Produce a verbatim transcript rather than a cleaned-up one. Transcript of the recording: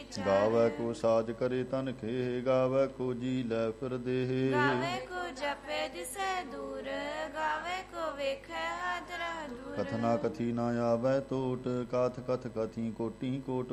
ਗਾਵੇ ਕੋ ਸਾਜ ਕਰੇ ਤਨ ਖੇ, ਗਾਵੇ ਕੋ ਜੀ ਲੈ ਫਿਰ ਦੇਹ। ਗਾਵੇ ਕੋ ਜਪੇ ਦਿਸੈ ਦੂਰ, ਗਾਵੇ ਕੋ ਵੇਖੈ ਹਾਦਰਾ ਦੂਰ। ਕਥਨਾ ਕਥੀ ਨਾ ਆਵੈ ਟੋਟ, ਕਾਥ ਕਥ ਕਥੀ ਕੋਟੀ ਕੋਟ